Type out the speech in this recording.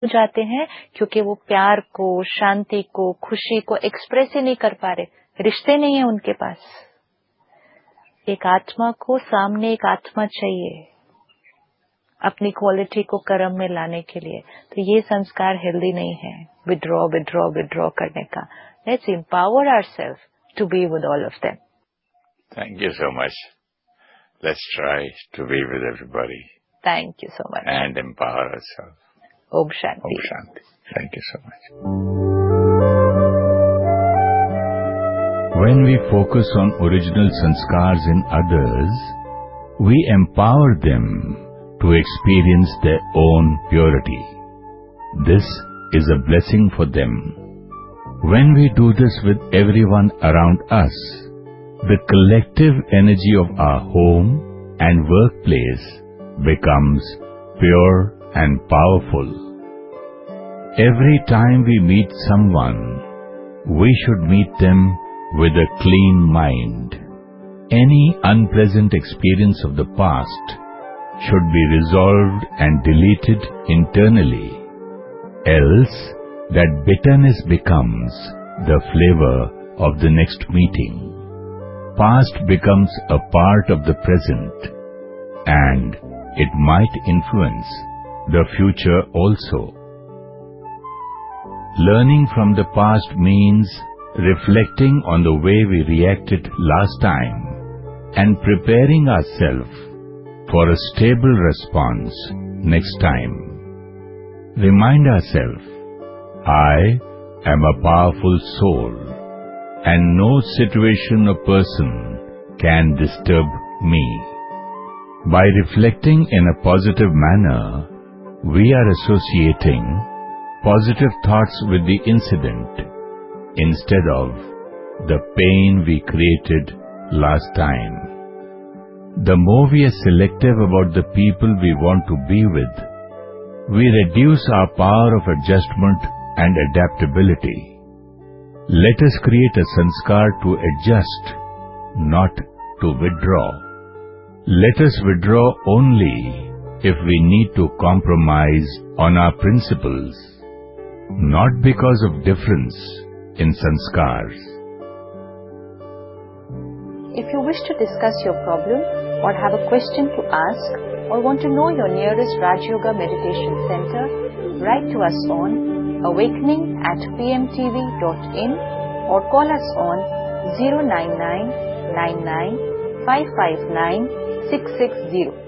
जाते हैं क्योंकि वो प्यार को, शांति को, खुशी को एक्सप्रेस ही नहीं कर पा रहे, रिश्ते नहीं है उनके पास। एक आत्मा को सामने एक आत्मा चाहिए अपनी क्वालिटी को कर्म में लाने के लिए। तो ये संस्कार हेल्दी नहीं है, विड्रॉ विड्रॉ विड्रॉ करने का। Let's empower ourselves to be with all of them. Thank you so much. Let's try to be with everybody. Thank you so much. And empower ourselves. Om Shanti. Om Shanti. Thank you so much. When we focus on original sanskars in others, we empower them to experience their own purity. This is a blessing for them. When we do this with everyone around us, the collective energy of our home and workplace becomes pure and powerful. Every time we meet someone, we should meet them with a clean mind. Any unpleasant experience of the past should be resolved and deleted internally, else that bitterness becomes the flavor of the next meeting. Past becomes a part of the present, and it might influence the future also. Learning from the past means reflecting on the way we reacted last time and preparing ourselves for a stable response next time. Remind ourselves, I am a powerful soul and no situation or person can disturb me. By reflecting in a positive manner, we are associating positive thoughts with the incident instead of the pain we created last time. The more we are selective about the people we want to be with, we reduce our power of adjustment and adaptability. Let us create a sanskar to adjust, not to withdraw. Let us withdraw only if we need to compromise on our principles, not because of difference in sanskars. If you wish to discuss your problem or have a question to ask or want to know your nearest Raj Yoga Meditation Center, write to us on awakening@pmtv.in or call us on 099 99 559 660.